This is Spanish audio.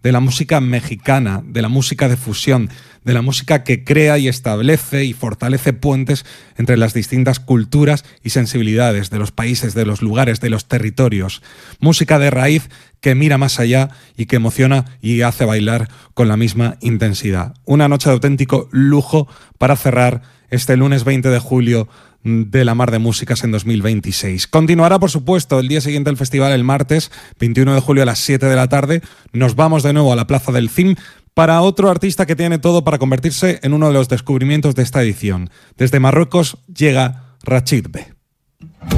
de la música mexicana, de la música de fusión, de la música que crea y establece y fortalece puentes entre las distintas culturas y sensibilidades de los países, de los lugares, de los territorios. Música de raíz que mira más allá y que emociona y hace bailar con la misma intensidad. Una noche de auténtico lujo para cerrar este lunes 20 de julio de la Mar de Músicas en 2026. Continuará, por supuesto, el día siguiente del festival, el martes 21 de julio a las 7 de la tarde. Nos vamos de nuevo a la Plaza del CIM para otro artista que tiene todo para convertirse en uno de los descubrimientos de esta edición. Desde Marruecos llega Rachid B.